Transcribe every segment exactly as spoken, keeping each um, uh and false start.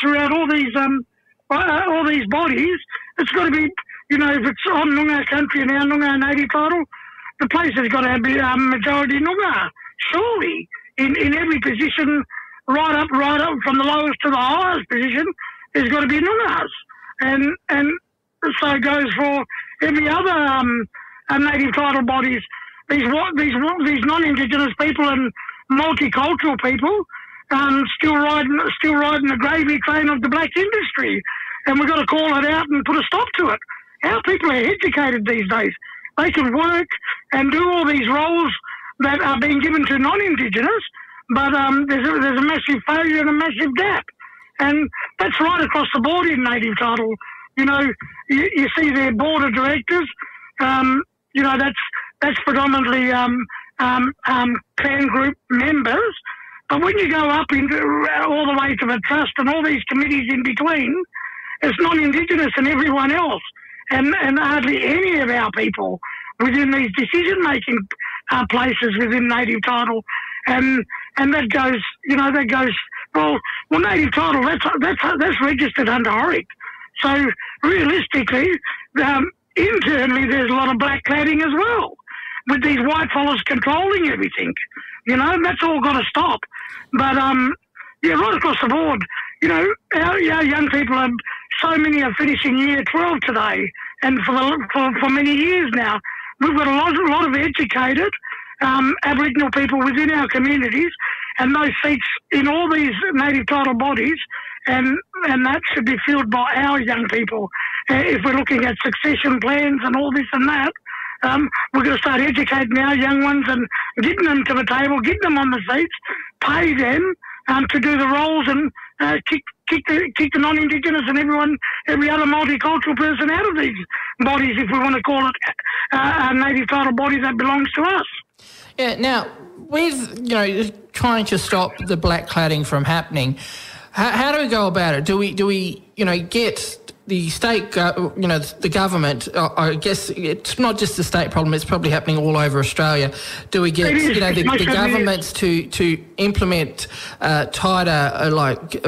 throughout all these um uh, all these bodies. It's got to be, you know, if it's on Noongar country and our Noongar native title, the place has got to be um, majority Noongar, surely, in, in every position, right up, right up, from the lowest to the highest position, there's got to be Noongars. And and so it goes for every other um, uh, native title bodies. These these these non-Indigenous people and multicultural people um, still riding still riding the gravy train of the black industry, and we've got to call it out and put a stop to it. Our people are educated these days. They can work and do all these roles that are being given to non-Indigenous, but um, there's, a, there's a massive failure and a massive gap. And that's right across the board in native title. You know, you, you see their board of directors, um, you know, that's that's predominantly um, um, um, clan group members. But when you go up into all the way to the trust and all these committees in between, it's non-Indigenous and everyone else. And, and hardly any of our people within these decision-making uh, places within native title, and and that goes, you know, that goes well. Well, native title that's that's that's registered under ORIC. So realistically, um, internally, there's a lot of black cladding as well, with these white fellas controlling everything. You know, and that's all got to stop. But um, yeah, right across the board, you know, our, our young people are. So many are finishing year twelve today, and for, the, for for many years now. We've got a lot, a lot of educated um, Aboriginal people within our communities, and those seats in all these native title bodies, and and that should be filled by our young people. Uh, if we're looking at succession plans and all this and that, um, we're going to start educating our young ones and getting them to the table, getting them on the seats, pay them um, to do the roles and uh, kick Kick the, kick the non-Indigenous and everyone, every other multicultural person out of these bodies, if we want to call it uh, a native title body that belongs to us. Yeah. Now, with you know trying to stop the black cladding from happening, how, how do we go about it? Do we do we you know get the state, uh, you know, the government? Uh, I guess it's not just a state problem; it's probably happening all over Australia. Do we get you know the, the governments to to implement uh, tighter uh, like? Uh,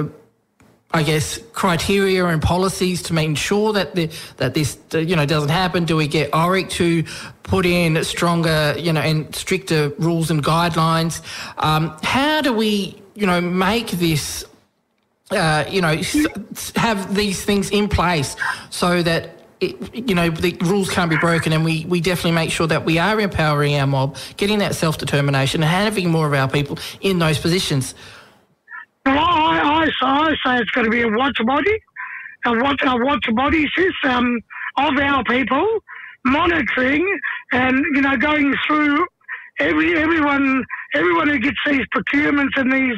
I guess, criteria and policies to make sure that the, that this, you know, doesn't happen? Do we get ORIC to put in stronger, you know, and stricter rules and guidelines? Um, how do we, you know, make this, uh, you know, have these things in place so that, it, you know, the rules can't be broken, and we, we definitely make sure that we are empowering our mob, getting that self-determination and having more of our people in those positions? Well, I, I, I say it's going to be a watch body, a watch, a watch body system of our people, monitoring and, you know, going through every everyone everyone who gets these procurements and these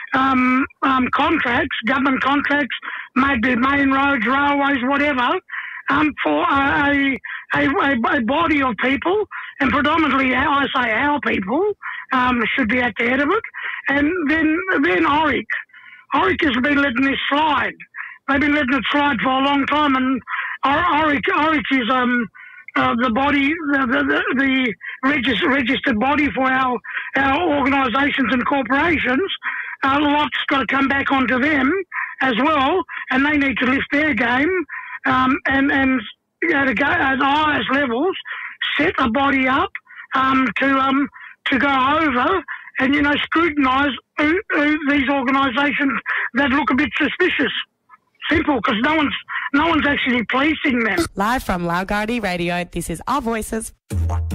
um, um, contracts, government contracts, maybe main roads, railways, whatever, um, for a, a, a, a body of people, and predominantly, I say our people, um, should be at the head of it. And then, then ORIC. ORIC has been letting this slide. They've been letting it slide for a long time, and ORIC, ORIC is um, uh, the body, the, the, the regis- registered body for our, our organisations and corporations. A lot's got to come back onto them as well, and they need to lift their game um, and, and you know, to go at the highest levels, set a body up um, to um, to go over and, you know, scrutinise uh, uh, these organisations that look a bit suspicious. Simple, because no one's no one's actually policing them. Live from Laogardi Radio, this is Our Voices.